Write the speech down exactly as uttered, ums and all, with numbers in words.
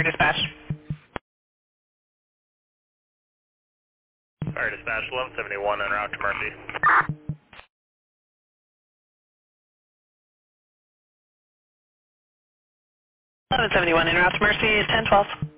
dispatch. Fire dispatch, eleven seventy-one en route to Mercy. eleven seventy-one en route to Mercy, ten twelve.